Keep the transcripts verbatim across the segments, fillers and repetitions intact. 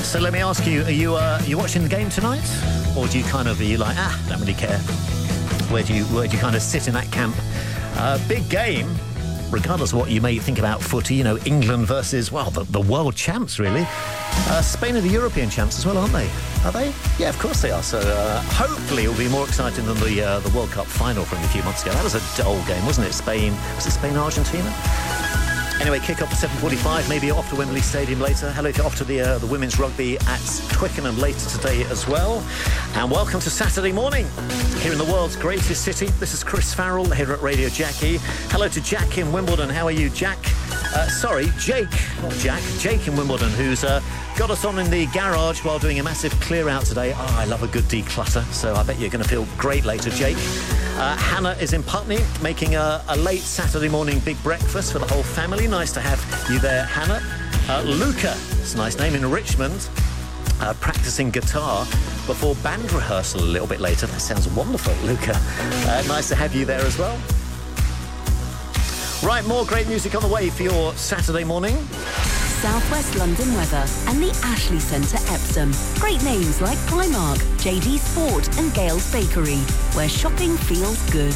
So let me ask you, are you uh, you watching the game tonight? Or do you kind of, are you like, ah, don't really care? Where do you, where do you kind of sit in that camp? Uh, big game, regardless of what you may think about footy, you know, England versus, well, the, the world champs, really. Uh, Spain are the European champs as well, aren't they? Are they? Yeah, of course they are. So uh, hopefully it'll be more exciting than the uh, the World Cup final from a few months ago. That was a dull game, wasn't it? Spain, was it Spain-Argentina? Anyway, kick-off at seven forty-five, maybe off to Wembley Stadium later. Hello to off to the uh, the women's rugby at Twickenham later today as well. And welcome to Saturday morning here in the world's greatest city. This is Chris Farrell here at Radio Jackie. Hello to Jack in Wimbledon. How are you, Jack? Uh, sorry, Jake, not Jack. Jake in Wimbledon, who's uh, got us on in the garage while doing a massive clear-out today. Oh, I love a good declutter, so I bet you're going to feel great later, Jake. Uh, Hannah is in Putney, making a, a late Saturday morning big breakfast for the whole family. Nice to have you there, Hannah. Uh, Luca, it's a nice name, in Richmond, uh, practicing guitar before band rehearsal a little bit later. That sounds wonderful, Luca. Uh, nice to have you there as well. Right, more great music on the way for your Saturday morning. South West London weather and the Ashley Centre Epsom. Great names like Primark, J D Sport and Gale's Bakery, where shopping feels good.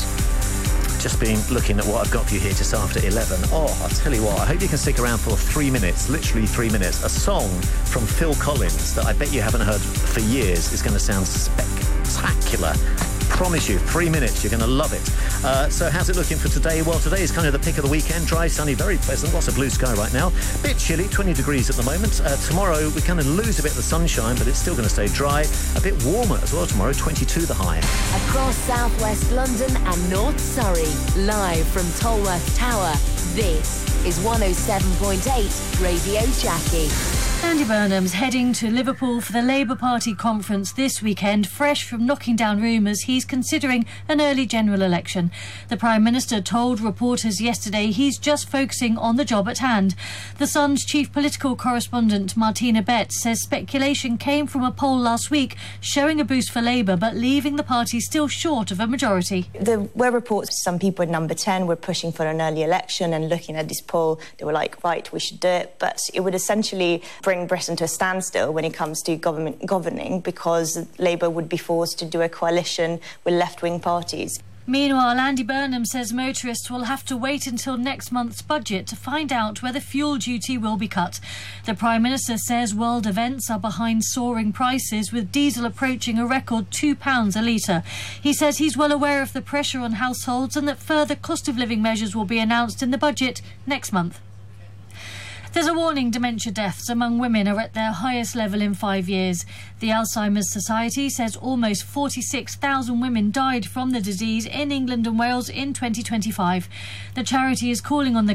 Just been looking at what I've got for you here just after eleven. Oh, I'll tell you what, I hope you can stick around for three minutes, literally three minutes. A song from Phil Collins that I bet you haven't heard for years is going to sound spectacular. Promise you, three minutes, you're going to love it. Uh, so how's it looking for today? Well, today is kind of the pick of the weekend. Dry, sunny, very pleasant, lots of blue sky right now. Bit chilly, twenty degrees at the moment. Uh, tomorrow we kind of lose a bit of the sunshine, but it's still going to stay dry. A bit warmer as well tomorrow, twenty-two the high. Across South West London and North Surrey, live from Tolworth Tower, this is one oh seven point eight Radio Jackie. Andy Burnham's heading to Liverpool for the Labour Party conference this weekend, fresh from knocking down rumours he's considering an early general election. The Prime Minister told reporters yesterday he's just focusing on the job at hand. The Sun's chief political correspondent, Martina Betts, says speculation came from a poll last week showing a boost for Labour but leaving the party still short of a majority. There were reports some people at number ten were pushing for an early election, and looking at this poll, they were like, right, we should do it. But it would essentially bring Britain to a standstill when it comes to government governing, because Labour would be forced to do a coalition with left-wing parties. Meanwhile, Andy Burnham says motorists will have to wait until next month's budget to find out whether fuel duty will be cut. The Prime Minister says world events are behind soaring prices, with diesel approaching a record two pounds a litre. He says he's well aware of the pressure on households and that further cost of living measures will be announced in the budget next month. There's a warning dementia deaths among women are at their highest level in five years. The Alzheimer's Society says almost forty-six thousand women died from the disease in England and Wales in twenty twenty-five. The charity is calling on the